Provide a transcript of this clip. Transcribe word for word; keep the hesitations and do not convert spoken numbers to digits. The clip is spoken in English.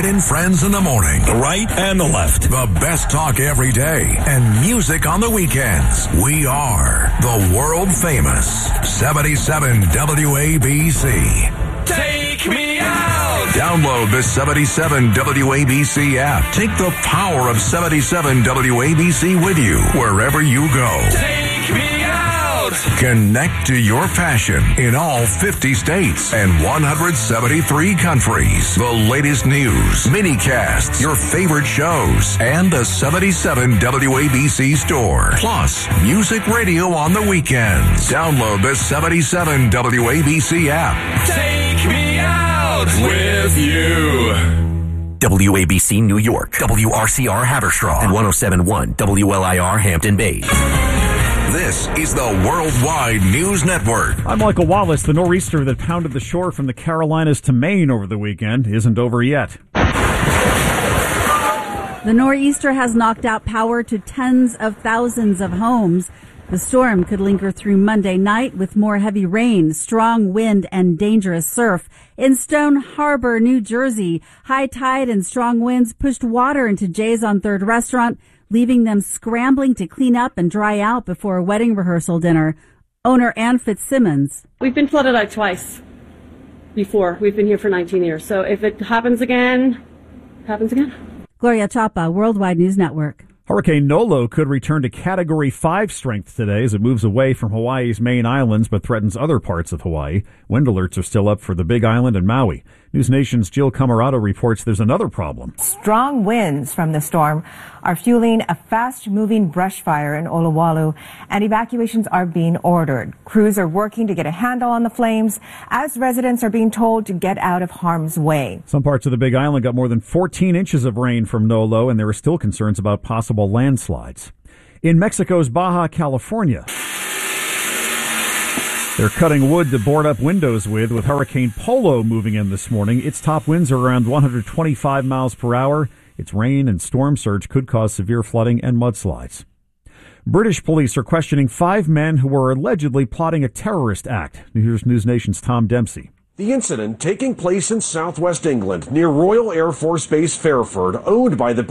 Sid and Friends in the morning. The right and the left. The best talk every day and music on the weekends. We are the world famous seventy-seven W A B C. Take me out! Download the seventy-seven W A B C app. Take the power of seventy-seven W A B C with you wherever you go. Take me out! Connect to your passion in all fifty states and one hundred seventy-three countries. The latest news, mini-casts, your favorite shows, and the seventy-seven W A B C store. Plus, music radio on the weekends. Download the seventy-seven W A B C app. Take me out with you. W A B C New York, W R C R Haverstraw, and one oh seven point one W L I R Hampton Bays. This is the Worldwide News Network. I'm Michael Wallace. The nor'easter that pounded the shore from the Carolinas to Maine over the weekend isn't over yet. The nor'easter has knocked out power to tens of thousands of homes. The storm could linger through Monday night with more heavy rain, strong wind, and dangerous surf. In Stone Harbor, New Jersey, high tide and strong winds pushed water into Jay's on Third restaurant, leaving them scrambling to clean up and dry out before a wedding rehearsal dinner. Owner Ann Fitzsimmons. We've been flooded out twice before. We've been here for nineteen years. So if it happens again, it happens again. Gloria Chapa, Worldwide News Network. Hurricane Nolo could return to Category five strength today as it moves away from Hawaii's main islands but threatens other parts of Hawaii. Wind alerts are still up for the Big Island and Maui. News Nation's Jill Camarado reports there's another problem. Strong winds from the storm are fueling a fast-moving brush fire in Olowalu, and evacuations are being ordered. Crews are working to get a handle on the flames as residents are being told to get out of harm's way. Some parts of the Big Island got more than fourteen inches of rain from Nolo, and there are still concerns about possible landslides. In Mexico's Baja California, they're cutting wood to board up windows with, with Hurricane Polo moving in this morning. Its top winds are around one hundred twenty-five miles per hour. Its rain and storm surge could cause severe flooding and mudslides. British police are questioning five men who were allegedly plotting a terrorist act. Here's News Nation's Tom Dempsey. The incident taking place in southwest England near Royal Air Force Base Fairford, owned by the